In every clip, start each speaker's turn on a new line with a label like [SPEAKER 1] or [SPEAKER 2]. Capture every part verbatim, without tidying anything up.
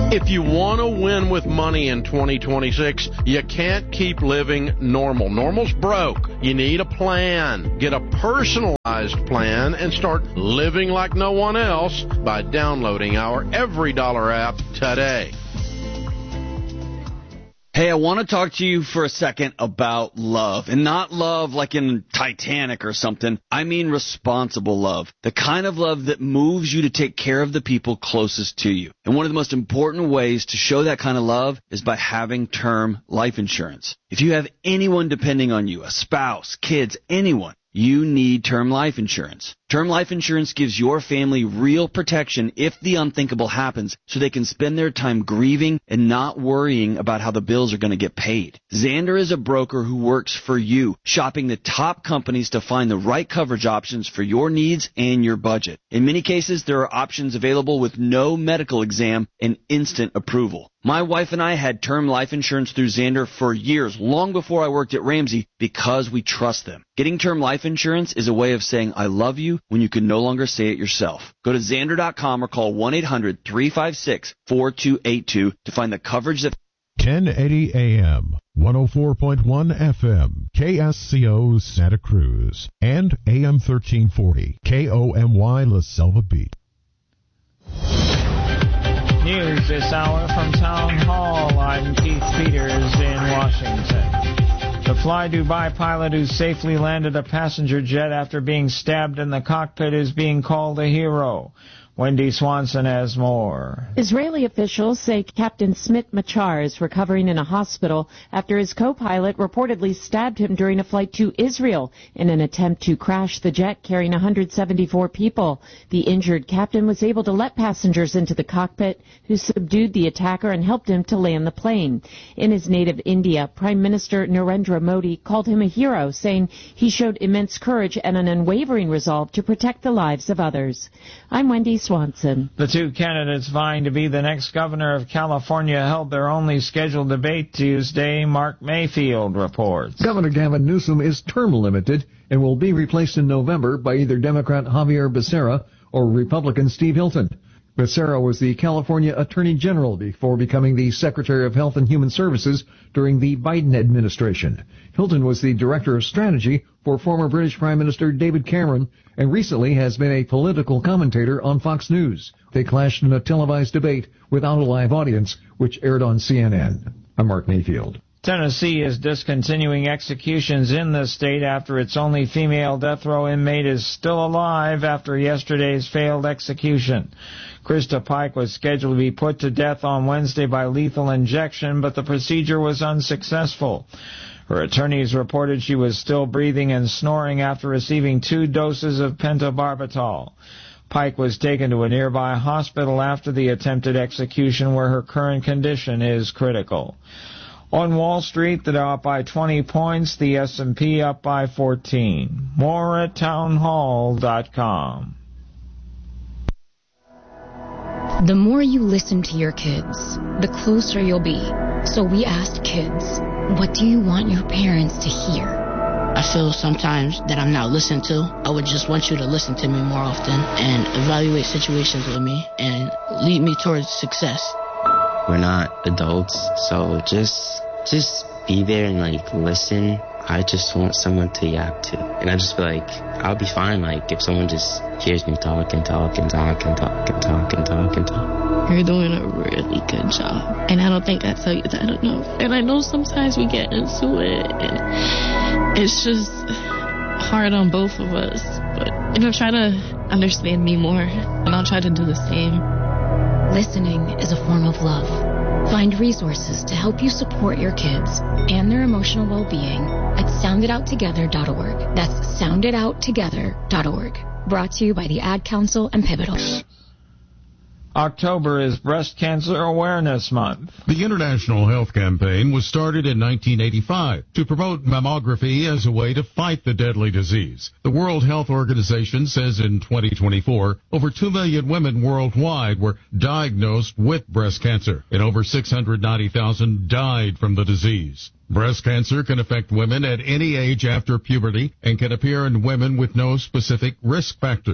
[SPEAKER 1] If you want to win with money in twenty twenty-six, you can't keep living normal. Normal's broke. You need a plan. Get a personalized plan and start living like no one else by downloading our Every Dollar app today.
[SPEAKER 2] Hey, I want to talk to you for a second about love, and not love like in Titanic or something. I mean responsible love, the kind of love that moves you to take care of the people closest to you. And one of the most important ways to show that kind of love is by having term life insurance. If you have anyone depending on you, a spouse, kids, anyone, you need term life insurance. Term life insurance gives your family real protection if the unthinkable happens, so they can spend their time grieving and not worrying about how the bills are going to get paid. Xander is a broker who works for you, shopping the top companies to find the right coverage options for your needs and your budget. In many cases, there are options available with no medical exam and instant approval. My wife and I had term life insurance through Xander for years, long before I worked at Ramsey, because we trust them. Getting term life insurance is a way of saying I love you when you can no longer say it yourself. Go to Xander dot com or call one eight hundred three five six four two eight two to find the coverage that...
[SPEAKER 3] ten eighty A M, one oh four point one F M, K S C O Santa Cruz, and A M thirteen forty, K O M Y La Selva Beach.
[SPEAKER 4] News this hour from Town Hall. I'm Keith Peters in Washington. The Fly Dubai pilot who safely landed a passenger jet after being stabbed in the cockpit is being called a hero. Wendy Swanson has more.
[SPEAKER 5] Israeli officials say Captain Smit Machar is recovering in a hospital after his co-pilot reportedly stabbed him during a flight to Israel in an attempt to crash the jet carrying one hundred seventy-four people. The injured captain was able to let passengers into the cockpit, who subdued the attacker and helped him to land the plane. In his native India, Prime Minister Narendra Modi called him a hero, saying he showed immense courage and an unwavering resolve to protect the lives of others. I'm Wendy Swanson.
[SPEAKER 4] The two candidates vying to be the next governor of California held their only scheduled debate Tuesday. Mark Mayfield reports.
[SPEAKER 6] Governor Gavin Newsom is term limited and will be replaced in November by either Democrat Javier Becerra or Republican Steve Hilton. Becerra was the California Attorney General before becoming the Secretary of Health and Human Services during the Biden administration. Hilton was the Director of Strategy for former British Prime Minister David Cameron and recently has been a political commentator on Fox News. They clashed in a televised debate without a live audience, which aired on C N N. I'm Mark Mayfield.
[SPEAKER 4] Tennessee is discontinuing executions in the state after its only female death row inmate is still alive after yesterday's failed execution. Krista Pike was scheduled to be put to death on Wednesday by lethal injection, but the procedure was unsuccessful. Her attorneys reported she was still breathing and snoring after receiving two doses of pentobarbital. Pike was taken to a nearby hospital after the attempted execution, where her current condition is critical. On Wall Street, the Dow up by twenty points, the S and P up by fourteen. More at townhall dot com.
[SPEAKER 7] The more you listen to your kids, the closer you'll be. So we asked kids, what do you want your parents to hear?
[SPEAKER 8] I feel sometimes that I'm not listened to. I would just want you to listen to me more often and evaluate situations with me and lead me towards success.
[SPEAKER 9] We're not adults, so just just be there and, like, listen. I just want someone to yap to. And I just be like, I'll be fine, like, if someone just hears me talk and talk and talk and talk and talk and talk and talk.
[SPEAKER 8] You're doing a really good job. And I don't think I tell you that enough. And I know sometimes we get into it, and it's just hard on both of us. But, you know, try to understand me more, and I'll try to do the same.
[SPEAKER 7] Listening is a form of love. Find resources to help you support your kids and their emotional well-being at sound it out together dot org. That's sound it out together dot org. Brought to you by the Ad Council and Pivotal.
[SPEAKER 4] October is Breast Cancer Awareness Month.
[SPEAKER 3] The International Health Campaign was started in nineteen eighty-five to promote mammography as a way to fight the deadly disease. The World Health Organization says in twenty twenty-four, over two million women worldwide were diagnosed with breast cancer, and over six hundred ninety thousand died from the disease. Breast cancer can affect women at any age after puberty and can appear in women with no specific risk factors.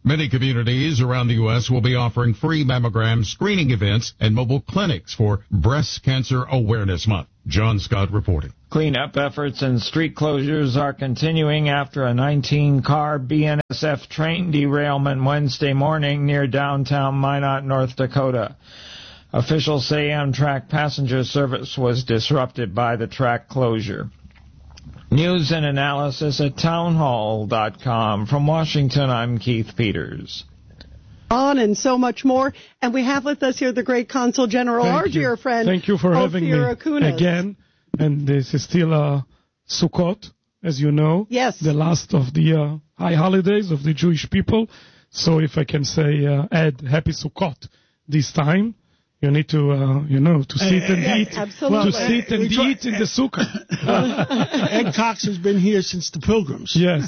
[SPEAKER 3] Many communities around the U S will be offering free mammogram screening events and mobile clinics for Breast Cancer Awareness Month. John Scott reporting.
[SPEAKER 4] Cleanup efforts and street closures are continuing after a nineteen-car B N S F train derailment Wednesday morning near downtown Minot, North Dakota. Officials say Amtrak passenger service was disrupted by the track closure. News and analysis at townhall dot com. From Washington, I'm Keith Peters.
[SPEAKER 10] On and so much more. And we have with us here the great Consul General, our dear friend,
[SPEAKER 11] Thank you for having
[SPEAKER 10] Ophir
[SPEAKER 11] me
[SPEAKER 10] Akunas.
[SPEAKER 11] again. And this is still uh, Sukkot, as you know.
[SPEAKER 10] Yes.
[SPEAKER 11] The last of the uh, high holidays of the Jewish people. So if I can say, uh, add Happy Sukkot this time. You need to, uh, you know, to sit and
[SPEAKER 10] yes,
[SPEAKER 11] eat.
[SPEAKER 10] absolutely.
[SPEAKER 11] To sit and eat in the sukkah.
[SPEAKER 12] Ed Cox has been here since the Pilgrims.
[SPEAKER 11] Yes.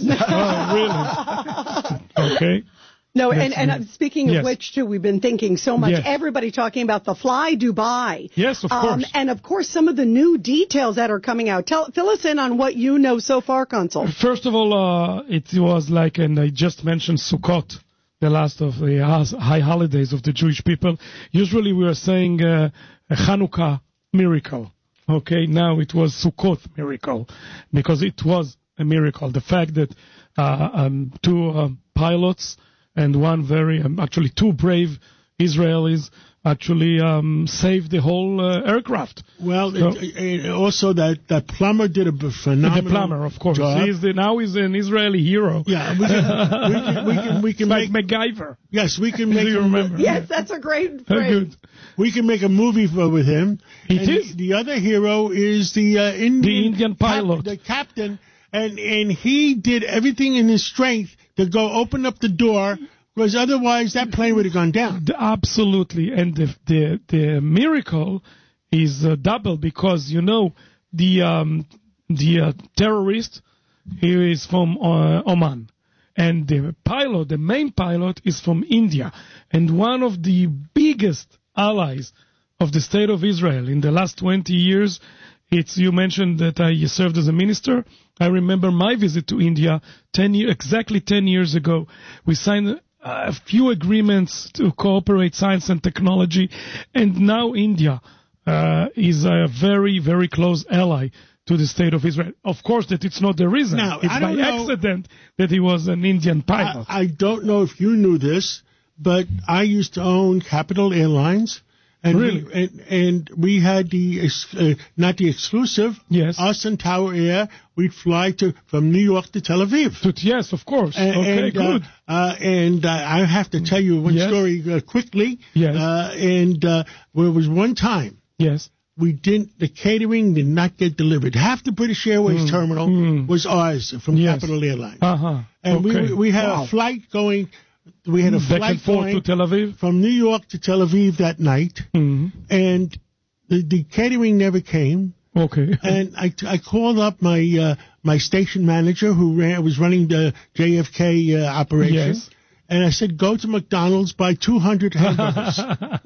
[SPEAKER 11] Oh, really? Okay.
[SPEAKER 10] No, and, and uh, speaking of
[SPEAKER 11] yes.
[SPEAKER 10] which, too, we've been thinking so much.
[SPEAKER 11] Yes.
[SPEAKER 10] Everybody talking about the Fly Dubai.
[SPEAKER 11] Yes, of
[SPEAKER 10] um,
[SPEAKER 11] course.
[SPEAKER 10] And, of course, some of the new details that are coming out. Tell, fill us in on what you know so far, Consul.
[SPEAKER 11] First of all, uh, it was like, and I just mentioned Sukkot, the last of the high holidays of the Jewish people. Usually we are saying uh, a Hanukkah miracle. Okay, now it was Sukkot miracle because it was a miracle. The fact that uh, um, two uh, pilots and one very, um, actually two brave Israelis actually um, saved the whole uh, aircraft.
[SPEAKER 12] Well,
[SPEAKER 11] So-
[SPEAKER 12] it, it, also that, that plumber did a phenomenal
[SPEAKER 11] The plumber, of course.
[SPEAKER 12] job.
[SPEAKER 11] He's the, now he's an Israeli hero.
[SPEAKER 12] Yeah, we can, we can, we can, we can
[SPEAKER 11] It's like
[SPEAKER 12] make,
[SPEAKER 11] MacGyver.
[SPEAKER 12] yes, we can make,
[SPEAKER 11] Do you
[SPEAKER 12] a-
[SPEAKER 11] remember?
[SPEAKER 10] Yes, that's a great
[SPEAKER 11] Oh,
[SPEAKER 10] phrase.
[SPEAKER 11] good.
[SPEAKER 12] we can make a movie for, with him.
[SPEAKER 11] It
[SPEAKER 12] and
[SPEAKER 11] is.
[SPEAKER 12] The, the other hero is the uh, Indian,
[SPEAKER 11] The Indian
[SPEAKER 12] cap-
[SPEAKER 11] pilot.
[SPEAKER 12] the captain, and, and he did everything in his strength to go open up the door, because otherwise that plane would have gone down.
[SPEAKER 11] The- Absolutely, and the the, the miracle is uh, double because you know the um, the uh, terrorist he is from uh, Oman, and the pilot, the main pilot, is from India, and one of the biggest allies of the state of Israel in the last twenty years. It's you mentioned that I served as a minister. I remember my visit to India ten year, exactly ten years ago. We signed a few agreements to cooperate science and technology, and now India uh, is a very, very close ally to the state of Israel. Of course, that it's not the reason.
[SPEAKER 12] Now,
[SPEAKER 11] it's
[SPEAKER 12] I
[SPEAKER 11] by
[SPEAKER 12] don't know-
[SPEAKER 11] accident that he was an Indian pilot.
[SPEAKER 12] I, I don't know if you knew this, but I used to own Capital Airlines. And
[SPEAKER 11] Really?
[SPEAKER 12] We, and, and we had the, ex- uh, not the exclusive,
[SPEAKER 11] Yes.
[SPEAKER 12] us and Tower Air, we'd fly to from New York to Tel Aviv.
[SPEAKER 11] But yes, of course.
[SPEAKER 12] And,
[SPEAKER 11] okay,
[SPEAKER 12] and,
[SPEAKER 11] good.
[SPEAKER 12] Uh, uh, and uh, I have to tell you one
[SPEAKER 11] Yes.
[SPEAKER 12] story uh, quickly.
[SPEAKER 11] Yes.
[SPEAKER 12] Uh, and uh, there was one time
[SPEAKER 11] Yes.
[SPEAKER 12] we didn't, the catering did not get delivered. Half the British Airways terminal
[SPEAKER 11] mm.
[SPEAKER 12] was ours from
[SPEAKER 11] Yes.
[SPEAKER 12] Capital Airlines.
[SPEAKER 11] Uh-huh.
[SPEAKER 12] And
[SPEAKER 11] okay.
[SPEAKER 12] we we had
[SPEAKER 11] Wow.
[SPEAKER 12] a flight going, we had a
[SPEAKER 11] Back
[SPEAKER 12] flight
[SPEAKER 11] and forth
[SPEAKER 12] going
[SPEAKER 11] to Tel Aviv.
[SPEAKER 12] from New York to Tel Aviv that night,
[SPEAKER 11] Mhm.
[SPEAKER 12] and the, the catering never came.
[SPEAKER 11] Okay.
[SPEAKER 12] And I, I called up my uh, my station manager who ran, was running the J F K uh, operation,
[SPEAKER 11] Yes.
[SPEAKER 12] and I said, go to McDonald's, buy two hundred hamburgers.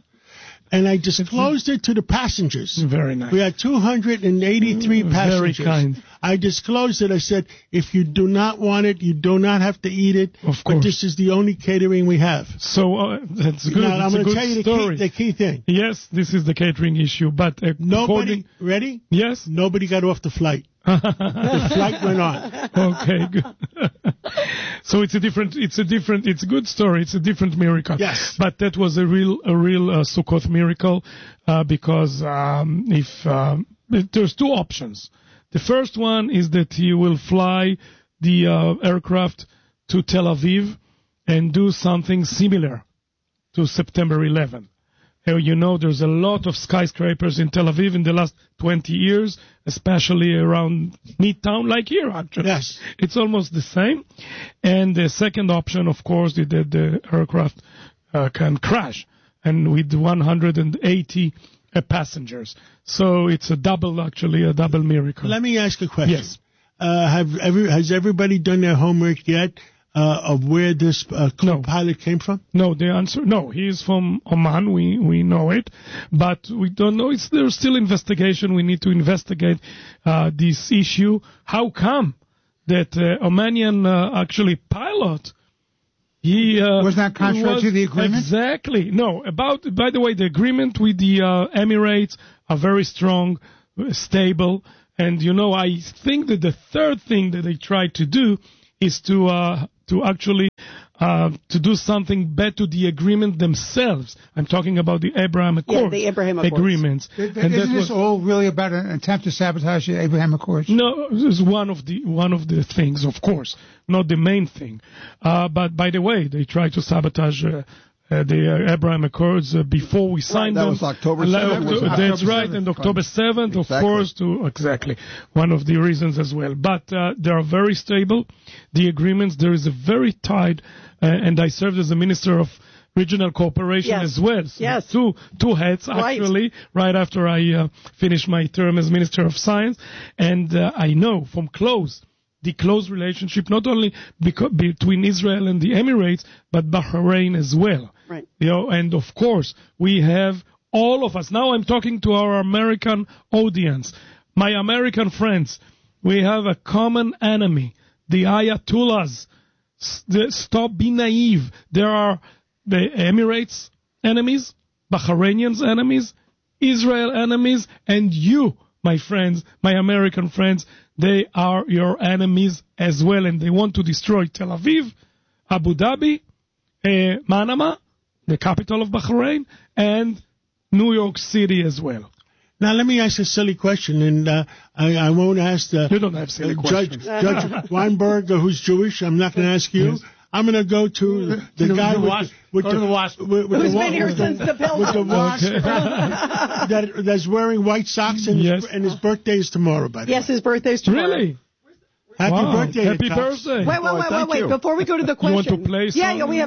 [SPEAKER 12] And I disclosed it to the passengers.
[SPEAKER 11] Very nice.
[SPEAKER 12] We had two hundred eighty-three
[SPEAKER 11] Mm, very
[SPEAKER 12] passengers.
[SPEAKER 11] kind.
[SPEAKER 12] I disclosed it. I said, if you do not want it, you do not have to eat it.
[SPEAKER 11] Of
[SPEAKER 12] But
[SPEAKER 11] course.
[SPEAKER 12] this is the only catering we have.
[SPEAKER 11] So uh, that's good.
[SPEAKER 12] Now, I'm
[SPEAKER 11] It's a
[SPEAKER 12] going to
[SPEAKER 11] good
[SPEAKER 12] tell you the
[SPEAKER 11] story.
[SPEAKER 12] key, the key thing.
[SPEAKER 11] Yes, this is the catering issue, but uh,
[SPEAKER 12] Nobody,
[SPEAKER 11] according-
[SPEAKER 12] ready?
[SPEAKER 11] Yes.
[SPEAKER 12] Nobody got off the flight. The flight went on.
[SPEAKER 11] Okay, good. So it's a different, it's a different, it's a good story. It's a different miracle.
[SPEAKER 12] Yes.
[SPEAKER 11] But that was a real, a real uh, Sukkot miracle uh, because um, if um, there's two options. The first one is that he will fly the uh, aircraft to Tel Aviv and do something similar to September eleventh. Uh, You know, there's a lot of skyscrapers in Tel Aviv in the last twenty years, especially around Midtown, like here, actually.
[SPEAKER 12] Yes.
[SPEAKER 11] It's almost the same. And the second option, of course, is that the aircraft uh, can crash, and with one hundred eighty uh, passengers. So it's a double, actually, a double miracle.
[SPEAKER 12] Let me ask a question.
[SPEAKER 11] Yes.
[SPEAKER 12] Uh, have every, has everybody done their homework yet uh, of where this uh,
[SPEAKER 11] No.
[SPEAKER 12] pilot came from?
[SPEAKER 11] No, the answer, no. He is from Oman. We we know it, but we don't know. It's there's still investigation. We need to investigate uh, this issue. How come that uh, Omanian uh, actually pilot He uh,
[SPEAKER 13] was not contrary
[SPEAKER 11] was
[SPEAKER 13] to the agreement.
[SPEAKER 11] Exactly. No. About by the way, the agreement with the uh, Emirates are very strong, uh, stable, and you know, I think that the third thing that they try to do is to uh, to actually uh, to do something bad to the agreement themselves. I'm talking about the Abraham Accords.
[SPEAKER 10] Yeah, the Abraham Accords.
[SPEAKER 11] Agreements.
[SPEAKER 13] Th- th- Isn't this all really about an attempt to sabotage the Abraham Accords?
[SPEAKER 11] No, this is one of the one of the things, of course, not the main thing. Uh, but by the way, they try to sabotage uh, uh, the uh, Abraham Accords uh, before we signed
[SPEAKER 14] right, that
[SPEAKER 11] them.
[SPEAKER 14] was October
[SPEAKER 11] seventh.
[SPEAKER 14] That was
[SPEAKER 11] That's
[SPEAKER 14] October
[SPEAKER 11] right,
[SPEAKER 14] seventh.
[SPEAKER 11] and October seventh,
[SPEAKER 14] Exactly.
[SPEAKER 11] of course, to exactly one of the reasons as well. But uh, they are very stable. The agreements, there is a very tight, uh, and I served as a minister of regional cooperation
[SPEAKER 10] Yes.
[SPEAKER 11] as well. So
[SPEAKER 10] Yes.
[SPEAKER 11] Two two heads
[SPEAKER 10] Right.
[SPEAKER 11] actually, right after I uh, finished my term as Minister of Science, and uh, I know from close the close relationship not only beco- between Israel and the Emirates, but Bahrain as well.
[SPEAKER 10] Right.
[SPEAKER 11] You know, and of course we have all of us. Now I'm talking to our American audience, my American friends. We have a common enemy, the Ayatollahs. S- the- Stop being naive. There are the Emirates enemies, Bahrainians enemies, Israel enemies, and you, my friends, my American friends, they are your enemies as well, and they want to destroy Tel Aviv, Abu Dhabi, uh, Manama, the capital of Bahrain, and New York City as well.
[SPEAKER 12] Now, let me ask a silly question, and uh, I, I won't ask the
[SPEAKER 11] You don't have silly
[SPEAKER 12] uh, Judge,
[SPEAKER 11] questions.
[SPEAKER 12] Judge Weinberg, uh, who's Jewish. I'm not going to ask you.
[SPEAKER 11] Yes.
[SPEAKER 12] I'm going to go to the, the
[SPEAKER 13] the-
[SPEAKER 12] guy
[SPEAKER 13] the
[SPEAKER 12] with,
[SPEAKER 13] wasp.
[SPEAKER 12] the, with,
[SPEAKER 13] Go
[SPEAKER 12] the,
[SPEAKER 13] to the wasp.
[SPEAKER 12] with, with
[SPEAKER 10] Who's
[SPEAKER 12] the,
[SPEAKER 10] been here
[SPEAKER 12] with the-
[SPEAKER 10] since the Pilgrim.
[SPEAKER 12] with the wasp
[SPEAKER 11] Okay.
[SPEAKER 12] that, that's wearing white socks, and,
[SPEAKER 11] Yes.
[SPEAKER 12] his, and his birthday is tomorrow, by the
[SPEAKER 10] Yes,
[SPEAKER 12] way.
[SPEAKER 10] his birthday's tomorrow.
[SPEAKER 11] Really?
[SPEAKER 12] Happy
[SPEAKER 11] Wow.
[SPEAKER 12] birthday,
[SPEAKER 11] Happy
[SPEAKER 12] Cox.
[SPEAKER 11] birthday.
[SPEAKER 10] Wait, wait,
[SPEAKER 14] Boy,
[SPEAKER 10] wait, wait,
[SPEAKER 14] thank
[SPEAKER 10] wait.
[SPEAKER 14] you.
[SPEAKER 10] Before we go to the
[SPEAKER 11] You want
[SPEAKER 10] question.
[SPEAKER 11] to play
[SPEAKER 10] Yeah, yeah,
[SPEAKER 11] something?
[SPEAKER 10] we have